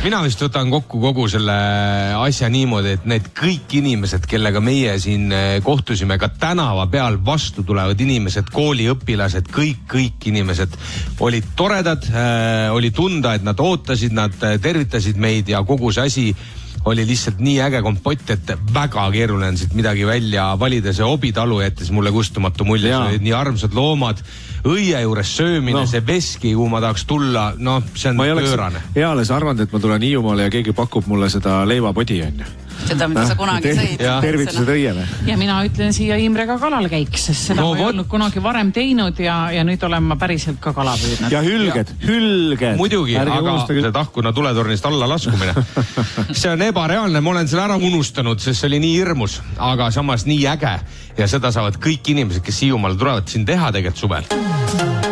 mina vist võtan kokku kogu selle asja niimoodi, et need kõik inimesed, kellega meie siin kohtusime, ka tänava peal vastu tulevad inimesed, kooliõpilased, kõik inimesed olid toredad, oli tunda, et nad ootasid, nad tervitasid meid ja kogu see asi oli lihtsalt nii äge kompott, et väga keeruline siit midagi välja valida. See Obitalu jättis mulle kustumatu mulje, olid nii armsad loomad, õie juures söömine, see veski, kuhu ma tahaks tulla, see on pöörane. Eales arvanud, et ma tulen Hiiumaale ja keegi pakub mulle seda leivapodi, on ju. Seda, mida sa kunagi sõid. Tervitused õiele. Ja mina ütlen siia Imrega kalal käiks, sest seda ma ei olnud kunagi varem teinud ja nüüd olen ma päriselt ka kala püüdnud. Ja hülged. Muidugi, aga see tahkuna tuletornist alla laskumine. See on ebareaalne, ma olen selle ära unustanud, sest see oli nii hirmus, aga samas nii äge ja seda saavad kõik inimesed, kes Hiiumaale tulevad siin teha tegelikult suvel.